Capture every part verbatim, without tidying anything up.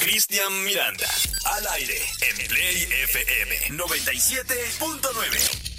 Cristian Miranda, al aire en Play F M noventa y siete punto nueve.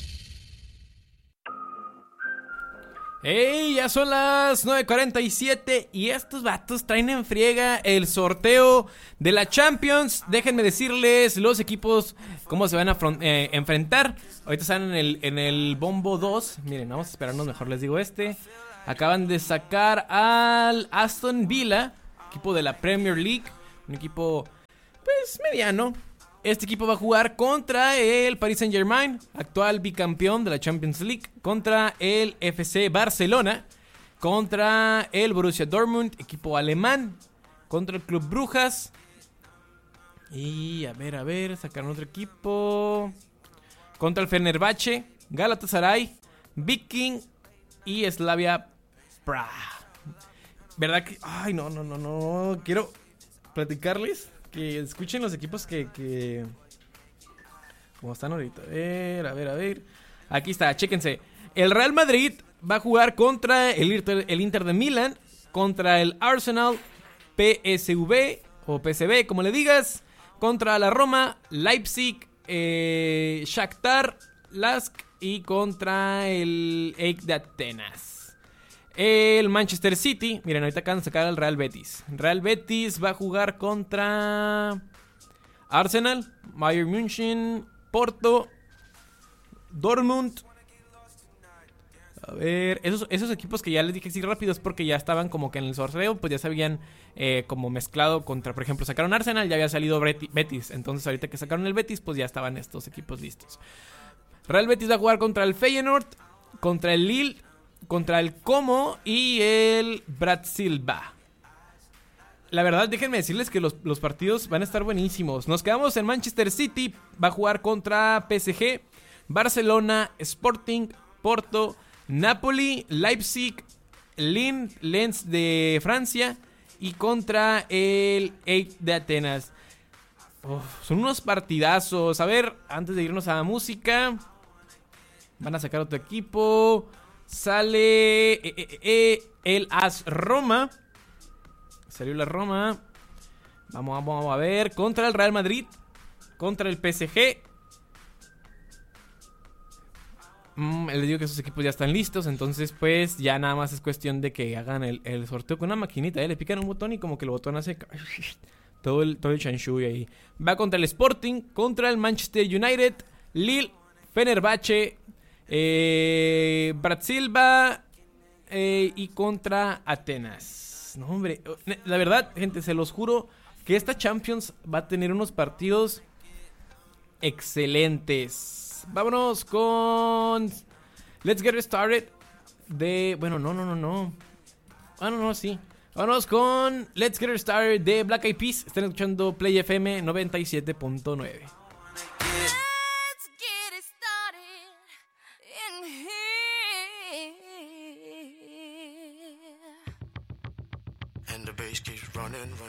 ¡Ey! Ya son las nueve cuarenta y siete y estos vatos traen en friega el sorteo de la Champions. Déjenme decirles los equipos cómo se van a front, eh, enfrentar. Ahorita están en el, en el bombo dos. Miren, vamos a esperarnos, mejor les digo este. Acaban de sacar al Aston Villa, equipo de la Premier League. Un equipo, pues, mediano. Este equipo va a jugar contra el Paris Saint-Germain, actual bicampeón de la Champions League, contra el F C Barcelona, contra el Borussia Dortmund, equipo alemán, contra el Club Brujas. Y a ver, a ver, sacaron otro equipo. Contra el Fenerbahce, Galatasaray, Viking y Slavia Praha. ¿Verdad que? Ay, no, no, no, no. Quiero platicarles. Que escuchen los equipos que, que... ¿Cómo están ahorita? A ver, a ver, a ver. Aquí está, chéquense. El Real Madrid va a jugar contra el Inter, el Inter de Milán, contra el Arsenal, P S V o P S V, como le digas, contra la Roma, Leipzig, eh, Shakhtar, Lask y contra el A E K de Atenas. El Manchester City, miren, ahorita acaban de sacar al Real Betis. Real Betis va a jugar contra Arsenal, Bayern München, Porto, Dortmund. A ver, esos, esos equipos que ya les dije así rápido es porque ya estaban como que en el sorteo, pues ya se habían eh, como mezclado contra, por ejemplo, sacaron Arsenal, ya había salido Betis. Entonces ahorita que sacaron el Betis, pues ya estaban estos equipos listos. Real Betis va a jugar contra el Feyenoord, contra el Lille, contra el Como y el Bratislava. La verdad, déjenme decirles que los, los partidos van a estar buenísimos. Nos quedamos en Manchester City. Va a jugar contra P S G, Barcelona, Sporting, Porto, Napoli, Leipzig, Lens, Lens de Francia y contra el A E K de Atenas. Uf, son unos partidazos. A ver, antes de irnos a la música, van a sacar otro equipo. Sale eh, eh, eh, el AS Roma. Salió la Roma. Vamos, vamos, vamos a ver. Contra el Real Madrid. Contra el P S G. Mm, les digo que esos equipos ya están listos. Entonces pues ya nada más es cuestión de que hagan el, el sorteo con una maquinita, ¿eh? Le pican un botón y como que el botón hace todo el, todo el chanshui ahí. Va contra el Sporting. Contra el Manchester United, Lille, Fenerbahce, Eh, Bratislava eh, y contra Atenas. No, hombre, la verdad, gente, se los juro que esta Champions va a tener unos partidos excelentes. Vámonos con Let's Get Started de... Bueno, no, no, no, no. Ah, no, no, sí. Vámonos con Let's Get Started de Black Eyed Peas. Están escuchando Play F M noventa y siete punto nueve. And the bass keeps running, running.